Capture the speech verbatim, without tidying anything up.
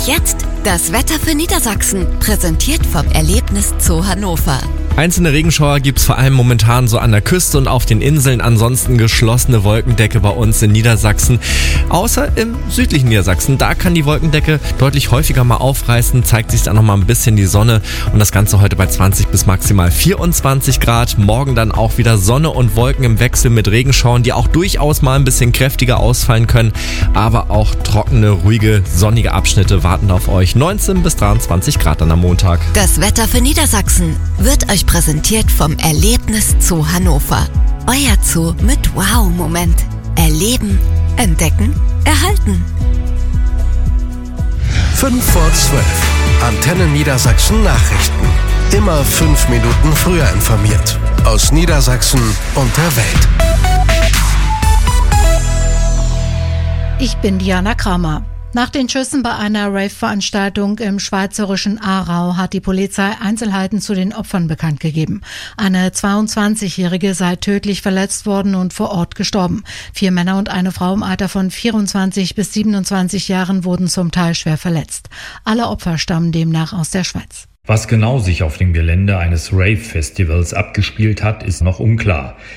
jetzt das Wetter für Niedersachsen, präsentiert vom Erlebnis Zoo Hannover. Einzelne Regenschauer gibt's vor allem momentan so an der Küste und auf den Inseln. Ansonsten geschlossene Wolkendecke bei uns in Niedersachsen. Außer im südlichen Niedersachsen. Da kann die Wolkendecke deutlich häufiger mal aufreißen. Zeigt sich dann noch mal ein bisschen die Sonne. Und das Ganze heute bei zwanzig bis maximal vierundzwanzig Grad. Morgen dann auch wieder Sonne und Wolken im Wechsel mit Regenschauern, die auch durchaus mal ein bisschen kräftiger ausfallen können. Aber auch trockene, ruhige, sonnige Abschnitte warten auf euch. neunzehn bis dreiundzwanzig Grad dann am Montag. Das Wetter für Niedersachsen wird euch präsentiert vom Erlebnis Zoo Hannover. Euer Zoo mit Wow-Moment. Erleben, entdecken, erhalten. fünf vor zwölf. Antenne Niedersachsen Nachrichten. Immer fünf Minuten früher informiert. Aus Niedersachsen und der Welt. Ich bin Diana Kramer. Nach den Schüssen bei einer Rave-Veranstaltung im schweizerischen Aarau hat die Polizei Einzelheiten zu den Opfern bekannt gegeben. Eine zweiundzwanzigjährige sei tödlich verletzt worden und vor Ort gestorben. Vier Männer und eine Frau im Alter von vierundzwanzig bis siebenundzwanzig Jahren wurden zum Teil schwer verletzt. Alle Opfer stammen demnach aus der Schweiz. Was genau sich auf dem Gelände eines Rave-Festivals abgespielt hat, ist noch unklar.